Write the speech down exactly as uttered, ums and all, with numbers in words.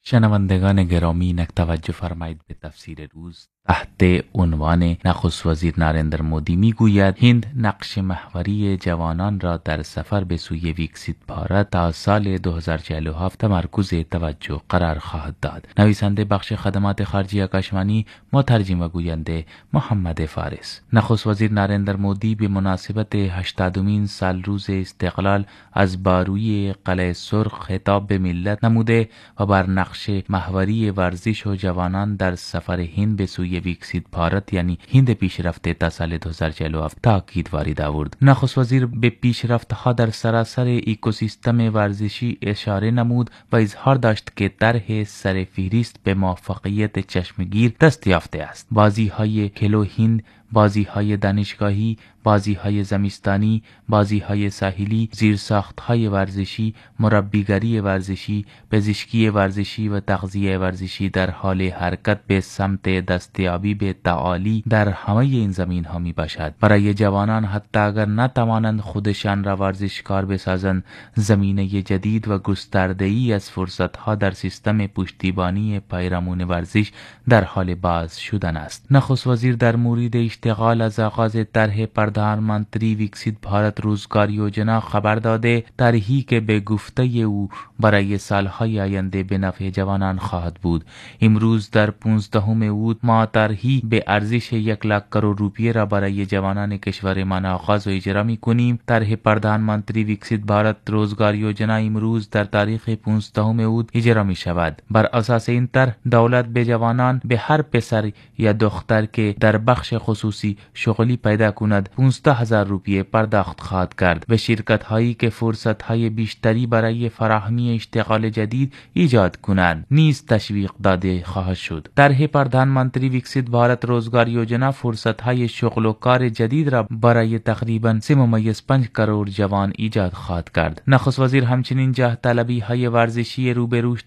شنوندگان گرامی، اینک توجه فرمایید به تفسیر روز تحت عنوان نخست وزیر نریندر مودی میگوید هند نقش محوری جوانان را در سفر به سوی ویکسیت بھارت تا سال دو هزار و چهل و هفت مرکوز توجه قرار خواهد داد. نویسنده بخش خدمات خارجی آکاشوانی، مترجم و گوینده محمد فارس. نخست وزیر نریندر مودی به مناسبت هشتادمین سال روز استقلال از باروی قلعه سرخ خطاب به ملت نموده و بر نقش محوری ورزش و جوانان در سفر هند به سوی ویکسیت بھارت یعنی هند پیشرفته تا سال دو هزار و چهل و هفت تاکید وارد آورد. نخست وزیر به پیشرفت‌ها در سراسر اکوسیستم ورزشی اشاره نمود و اظهار داشت که طرح سرفهرست به موفقیت چشمگیر دست یافته است. بازی‌های کلو هند، بازی‌های دانشگاهی، بازی‌های زمستانی، بازی‌های ساحلی، زیرساخت‌های ورزشی، مربیگری ورزشی، پزشکی ورزشی و تغذیه ورزشی در حال حرکت به سمت دستیابی به تعالی در همه این زمین‌ها میباشد. برای جوانان حتی اگر نتوانند خودشان را ورزشکار بسازند، زمینه جدید و گسترده‌ای از فرصت‌ها در سیستم پشتیبانی پیرامون ورزش در حال باز شدن است. نخست وزیر در مورد اشتغال از آغاز طرح پردھانمنتری ویکسیت بھارت روزگار یوجنا خبر داده، طرحی که به گفته او برای سالهای آینده به نفع جوانان خواهد بود. امروز در پانزدهم اوت ما طرحی به ارزش یک لاک کروڑ روپیه را برای جوانان کشورمان آغاز و اجرا می کنیم. طرح پردھانمنتری ویکسیت بھارت روزگار یوجنا امروز در تاریخ پانزدهم اوت اجرا می شود. بر اساس این طرح دولت به جوانان، به هر پسر یا دختر که در بخش خصوصی شغلی پیدا کند پانزده هزار روپیه پرداخت خواهد کرد و شرکت هایی که فرصت های بیشتری برای فراهمی اشتغال جدید ایجاد کنند نیز تشویق داده خواهد شد. طرح پردھانمنتری ویکسیت بھارت روزگار یوجنا فرصت های شغل و کار جدید را برای تقریبا سه ممیز پنج کروڑ جوان ایجاد خواهد کرد. نخست وزیر همچنین جاه طلبی های ورزشی روبرو